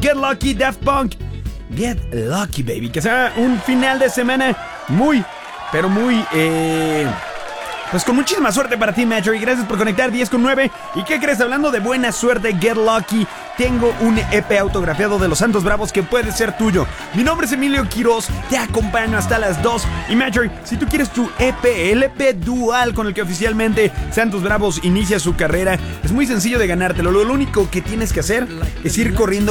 Get Lucky, Daft Punk. Get Lucky, baby. Que sea un final de semana muy, pero muy... Pues con muchísima suerte para ti, Metro. Y gracias por conectar 10 con 9. ¿Y qué crees? Hablando de buena suerte, Get Lucky, tengo un EP autografiado de los Santos Bravos que puede ser tuyo. Mi nombre es Emilio Quiroz, te acompaño hasta las 2. Y Metro, si tú quieres tu EP, el EP dual con el que oficialmente Santos Bravos inicia su carrera, es muy sencillo de ganártelo. Lo único que tienes que hacer es ir corriendo